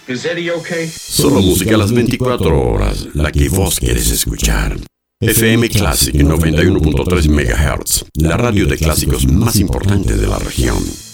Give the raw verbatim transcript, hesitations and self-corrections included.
Is Eddie okay? Solo música a las veinticuatro horas, la que vos quieres escuchar. F M Classic noventa y uno punto tres megahertz, la radio de clásicos más importante de la región.